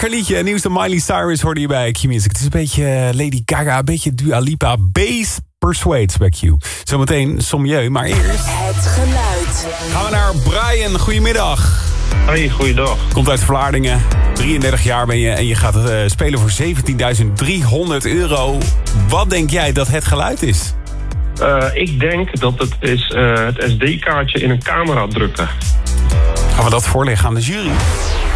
Lekker liedje. Nieuwste Miley Cyrus hoorde je bij Q-Music. Het is een beetje Lady Gaga, een beetje Dua Lipa. Bass Persuades bij Q. Zometeen Sommieu, maar eerst... Het geluid. Gaan we naar Brian. Goedemiddag. Hey, goeiedag. Komt uit Vlaardingen. 33 jaar ben je en je gaat spelen voor €17.300. Wat denk jij dat het geluid is? Ik denk dat het is het SD-kaartje in een camera drukken. Gaan we dat voorleggen aan de jury?